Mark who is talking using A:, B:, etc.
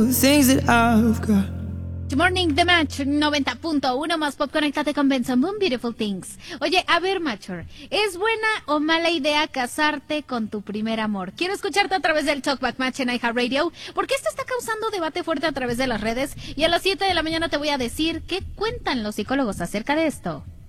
A: things that I've got.
B: Good Morning, The Match 90.1 más pop, conéctate con Benson Boom, Beautiful Things. Oye, a ver, Matcher, ¿es buena o mala idea casarte con tu primer amor? Quiero escucharte a través del Talkback Match en iHeartRadio, porque esto está causando debate fuerte a través de las redes, y a las 7 de la mañana te voy a decir qué cuentan los psicólogos acerca de esto.